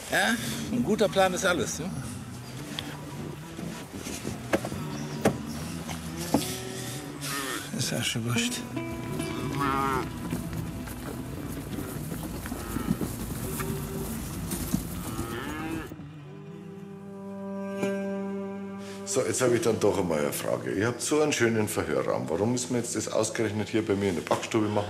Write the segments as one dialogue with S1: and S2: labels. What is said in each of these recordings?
S1: Ja, ein guter Plan ist alles. Ne?
S2: Ist ja schon wurscht.
S3: So, jetzt habe ich dann doch einmal eine Frage. Ihr habt so einen schönen Verhörraum. Warum müssen wir jetzt das ausgerechnet hier bei mir in der Backstube machen?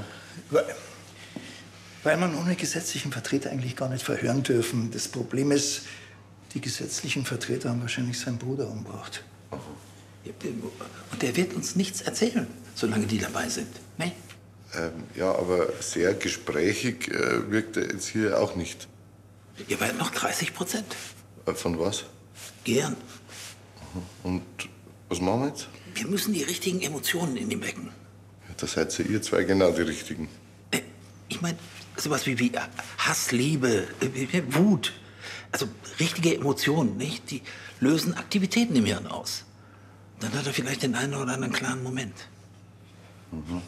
S2: Weil man ohne gesetzlichen Vertreter eigentlich gar nicht verhören dürfen. Das Problem ist, die gesetzlichen Vertreter haben wahrscheinlich seinen Bruder umgebracht.
S1: Und der wird uns nichts erzählen, solange die dabei sind. Ne?
S3: Ja, aber sehr gesprächig wirkt er jetzt hier auch nicht.
S1: Ihr werdet noch 30%.
S3: Von was?
S1: Gern.
S3: Und was machen wir jetzt?
S1: Wir müssen die richtigen Emotionen in ihm wecken.
S3: Ja, da seid ihr zwei genau die Richtigen.
S1: Ich meine, sowas wie Hass, Liebe, Wut. Also richtige Emotionen, nicht? Die lösen Aktivitäten im Hirn aus. Dann hat er vielleicht den einen oder anderen klaren Moment.
S3: Mhm.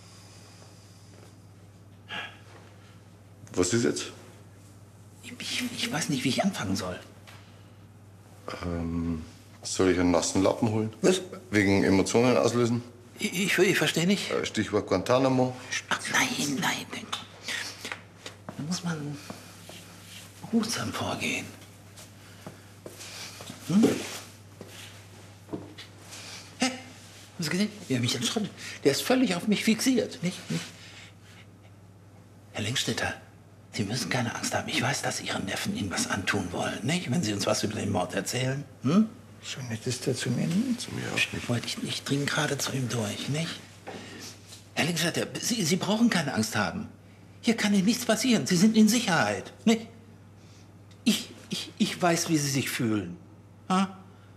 S3: Was ist jetzt?
S1: Ich weiß nicht, wie ich anfangen soll.
S3: Soll ich einen nassen Lappen holen?
S1: Was?
S3: Wegen Emotionen auslösen?
S1: Ich verstehe nicht.
S3: Stichwort Guantanamo.
S1: Ach, nein. Da muss man behutsam vorgehen. Hä? Haben Sie gesehen? Wie er mich anschreibt? Der ist völlig auf mich fixiert. Nicht? Herr Linkstetter, Sie müssen keine Angst haben. Ich weiß, dass Ihre Neffen Ihnen was antun wollen, nicht? Wenn Sie uns was über den Mord erzählen.
S2: So nett ist der zu mir nicht.
S3: Zu mir auch nicht.
S1: Wollte ich dringe gerade zu ihm durch, nicht? Herr Linkstetter, Sie brauchen keine Angst haben. Hier kann Ihnen nichts passieren. Sie sind in Sicherheit, nicht? Ich weiß, wie Sie sich fühlen. Ha?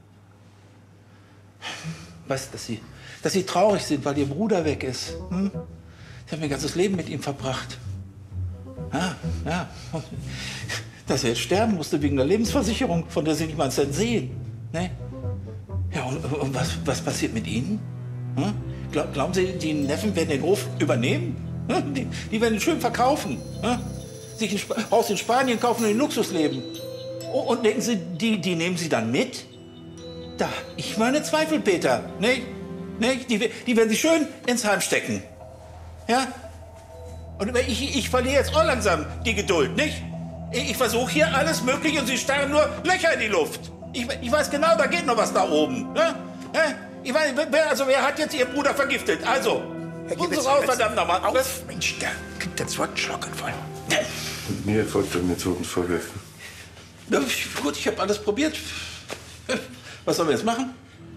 S1: Ich weiß, dass Sie traurig sind, weil Ihr Bruder weg ist. Sie haben ihr ganzes Leben mit ihm verbracht. Ja. Dass er jetzt sterben musste wegen der Lebensversicherung, von der Sie nicht mal einen Cent sehen. Ne? Ja, und was passiert mit Ihnen? Glauben Sie, die Neffen werden den Hof übernehmen? Die werden ihn schön verkaufen. Sich ein Haus in Spanien kaufen und in Luxus leben. Und denken Sie, die nehmen Sie dann mit? Da, ich meine Zweifel, Peter. Ne? Die werden Sie schön ins Heim stecken. Ja? Und ich verliere jetzt auch langsam die Geduld, nicht? Ich versuche hier alles Mögliche und Sie starren nur Löcher in die Luft. Ich weiß genau, da geht noch was da oben. Ja? Ich weiß, wer hat jetzt Ihr Bruder vergiftet? Also, suchen Sie raus, verdammt nochmal.
S2: Auf, Mensch, der kriegt jetzt Wortschlaganfall.
S3: Und mir folgt er mir zu uns vorwerfen.
S1: Ja, gut, ich habe alles probiert. Was sollen wir jetzt machen?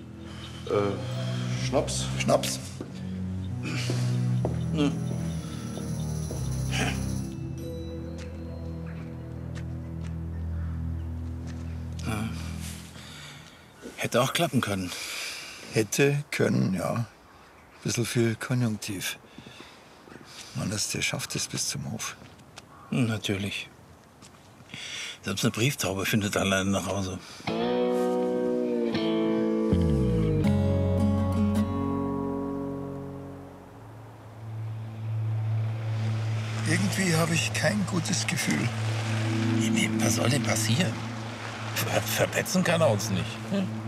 S3: Schnaps.
S2: Schnaps.
S1: Hätte auch klappen können.
S2: Hätte, können, ja. Bisschen viel Konjunktiv. Man, der schafft es bis zum Hof.
S1: Natürlich. Selbst eine Brieftaube findet alleine nach Hause.
S2: Irgendwie habe ich kein gutes Gefühl.
S1: Was soll denn passieren? Verpetzen kann er uns nicht.